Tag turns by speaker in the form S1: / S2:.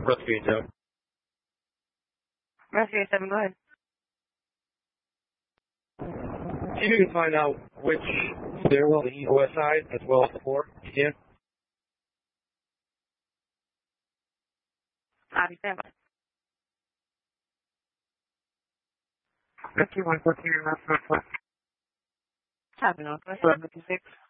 S1: Rescue 7.
S2: Rescue 7, go ahead.
S1: See if you can find out which stairwell, the east west side, as well as the floor, if you can.
S2: Copy, stand by.
S3: Rescue 114, Northwest.
S2: Copy, Northwest 1156.